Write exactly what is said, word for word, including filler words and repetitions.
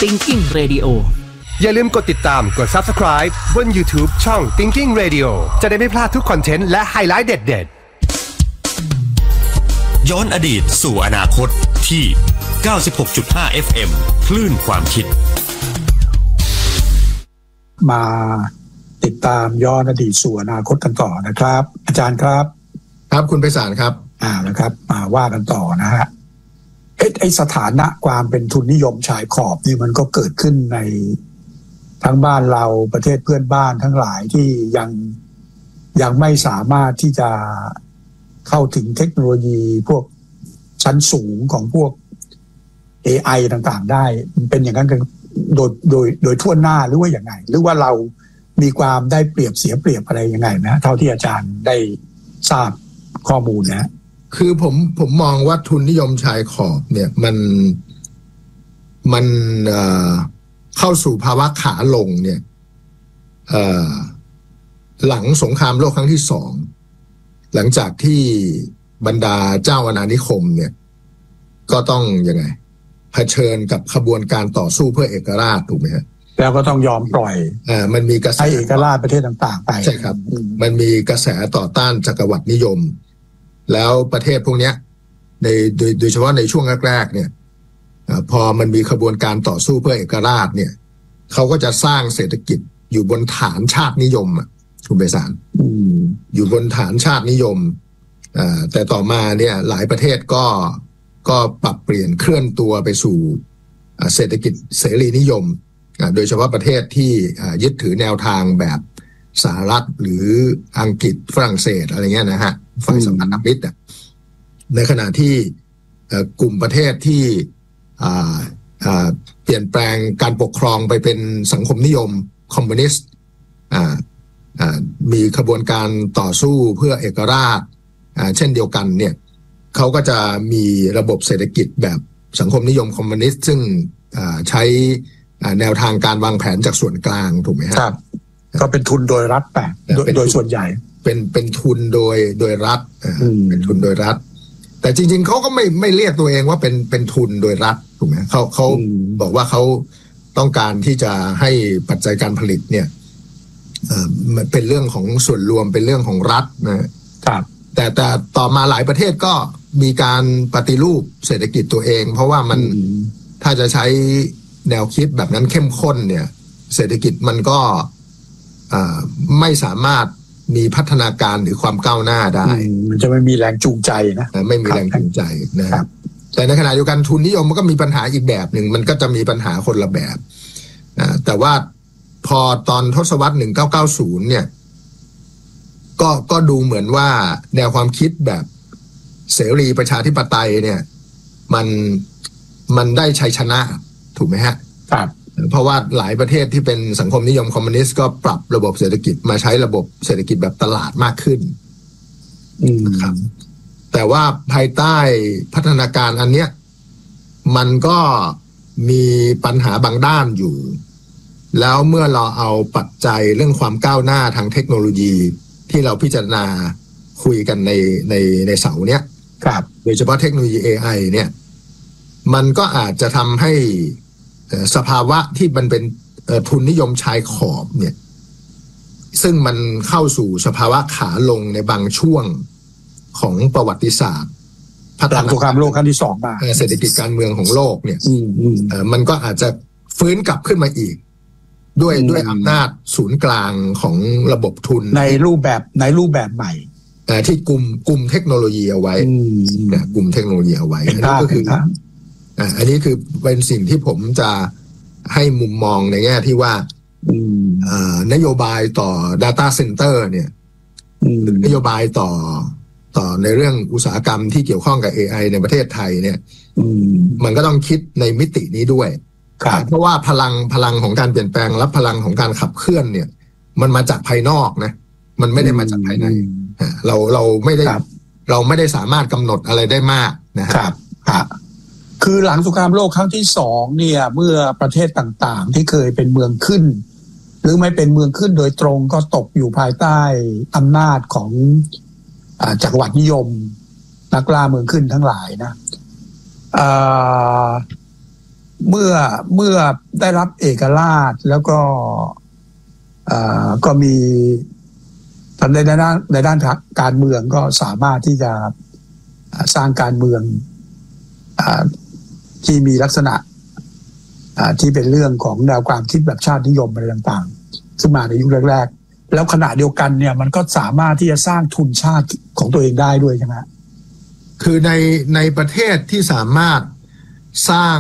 Thinking Radio อย่าลืมกดติดตามกด Subscribe บน YouTube ช่อง Thinking Radio จะได้ไม่พลาดทุกคอนเทนต์และไฮไลท์เด็ดๆย้อนอดีตสู่อนาคตที่ เก้าสิบหกจุดห้า เอฟ เอ็ม คลื่นความคิดมาติดตามย้อนอดีตสู่อนาคตกันต่อนะครับอาจารย์ครับครับคุณไพศาลครับอ่านะครับมาว่ากันต่อนะฮะไอ้ไอ้สถานะความเป็นทุนนิยมชายขอบนี่มันก็เกิดขึ้นในทั้งบ้านเราประเทศเพื่อนบ้านทั้งหลายที่ยังยังไม่สามารถที่จะเข้าถึงเทคโนโลยีพวกชั้นสูงของพวก เอ ไอ ต่างๆได้มันเป็นอย่างนั้นกันโดยโดยโดยทั่วหน้าหรือว่าอย่างไงหรือว่าเรามีความได้เปรียบเสียเปรียบอะไรยังไงนะเท่าที่อาจารย์ได้ทราบข้อมูลนะคือผมผมมองว่าทุนนิยมชายขอบเนี่ยมันมันเอ่อเข้าสู่ภาวะขาลงเนี่ยเอ่อหลังสงครามโลกครั้งที่สองหลังจากที่บรรดาเจ้าอาณานิคมเนี่ยก็ต้องยังไงเผชิญกับขบวนการต่อสู้เพื่อเอกราชถูกไหมฮะแล้วก็ต้องยอมปล่อยอ่ามันมีกระแสให้เอกราชประเทศต่างๆไปใช่ครับมันมีกระแสต่อต้านจักรวรรดินิยมแล้วประเทศพวกนี้ในโดยโดยเฉพาะในช่วงแรกๆเนี่ยพอมันมีขบวนการต่อสู้เพื่อเอกราชเนี่ยเขาก็จะสร้างเศรษฐกิจอยู่บนฐานชาตินิยมอ่ะคุณไพศาลอยู่บนฐานชาตินิยมอ่าแต่ต่อมาเนี่ยหลายประเทศก็ก็ปรับเปลี่ยนเคลื่อนตัวไปสู่เศรษฐกิจเสรีนิยมโดยเฉพาะประเทศที่ยึดถือแนวทางแบบสหรัฐหรืออังกฤษฝรั่งเศสอะไรเงี้ยนะฮะฝ่ายสัมพันธมิตรในขณะที่กลุ่มประเทศที่เปลี่ยนแปลงการปกครองไปเป็นสังคมนิยมคอมมิวนิสต์มีขบวนการต่อสู้เพื่อเอกราชเช่นเดียวกันเนี่ยเขาก็จะมีระบบเศรษฐกิจแบบสังคมนิยมคอมมิวนิสต์ซึ่งใช้แนวทางการวางแผนจากส่วนกลางถูกไหมครับก็เป็นทุนโดยรัฐแปะโดยส่วนใหญ่เป็นเป็นทุนโดยโดยรัฐเป็นทุนโดยรัฐแต่จริงๆเขาก็ไม่ไม่เรียกตัวเองว่าเป็นเป็นทุนโดยรัฐถูกไหมเขาเขาบอกว่าเขาต้องการที่จะให้ปัจจัยการผลิตเนี่ยเป็นเรื่องของส่วนรวมเป็นเรื่องของรัฐนะครับแต่แต่ต่อมาหลายประเทศก็มีการปฏิรูปเศรษฐกิจตัวเองเพราะว่ามันถ้าจะใช้แนวคิดแบบนั้นเข้มข้นเนี่ยเศรษฐกิจมันก็ไม่สามารถมีพัฒนาการหรือความก้าวหน้าได้มันจะไม่มีแรงจูงใจนะไม่มีแรงจูงใจนะครับแต่ในขณะเดียวกันทุนนิยมมันก็มีปัญหาอีกแบบหนึ่งมันก็จะมีปัญหาคนละแบบแต่ว่าพอตอนทศวรรษหนึ่งพันเก้าร้อยเก้าสิบเนี่ยก็ก็ดูเหมือนว่าแนวความคิดแบบเสรีประชาธิปไตยเนี่ยมันมันได้ชัยชนะถูกไหมฮะครับเพราะว่าหลายประเทศที่เป็นสังคมนิยมคอมมิวนิสต์ก็ปรับระบบเศรษฐกิจมาใช้ระบบเศรษฐกิจแบบตลาดมากขึ้นนะครับแต่ว่าภายใต้พัฒนาการอันเนี้ยมันก็มีปัญหาบางด้านอยู่แล้วเมื่อเราเอาปัจจัยเรื่องความก้าวหน้าทางเทคโนโลยีที่เราพิจารณาคุยกันในในในเสาร์เนี้ยครับโดยเฉพาะเทคโนโลยี เอ ไอ เนี่ยมันก็อาจจะทำให้สภาวะที่มันเป็นทุนนิยมชายขอบเนี่ยซึ่งมันเข้าสู่สภาวะขาลงในบางช่วงของประวัติศาสตร์พัฒนาสงครามโลกครั้งที่สองมาเศรษฐกิจการเมืองของโลกเนี่ยมันก็อาจจะฟื้นกลับขึ้นมาอีกด้วยด้วยอำนาจศูนย์กลางของระบบทุนในรูปแบบในรูปแบบใหม่ที่กลุ่มกลุ่มเทคโนโลยีเอาไว้นะกลุ่มเทคโนโลยีเอาไว้อันนี้ก็คืออันนี้คือเป็นสิ่งที่ผมจะให้มุมมองในแง่ที่ว่านโยบายต่อ Data Center เนี่ยนโยบายต่อต่อในเรื่องอุตสาหกรรมที่เกี่ยวข้องกับ เอ ไอ ในประเทศไทยเนี่ยมันก็ต้องคิดในมิตินี้ด้วยเพราะว่าพลังพลังของการเปลี่ยนแปลงและพลังของการขับเคลื่อนเนี่ยมันมาจากภายนอกนะมันไม่ได้มาจากภายในเราเราไม่ได้เราไม่ได้สามารถกำหนดอะไรได้มากนะครับคือหลังสงครามโลกครั้งที่สองเนี่ยเมื่อประเทศต่างๆที่เคยเป็นเมืองขึ้นหรือไม่เป็นเมืองขึ้นโดยตรงก็ตกอยู่ภายใต้อำนาจของจักรวรรดินิยมนักล่าเมืองขึ้นทั้งหลายนะเมื่อเมื่อได้รับเอกราชแล้วก็ก็มีในด้านในด้านการเมืองก็สามารถที่จะสร้างการเมืองที่มีลักษณะที่เป็นเรื่องของแนวความคิดแบบชาตินิยมอะไรต่างๆขึ้นมาในยุคแรกๆแล้วขณะเดียวกันเนี่ยมันก็สามารถที่จะสร้างทุนชาติของตัวเองได้ด้วยใช่ไหมคือในในประเทศที่สามารถสร้าง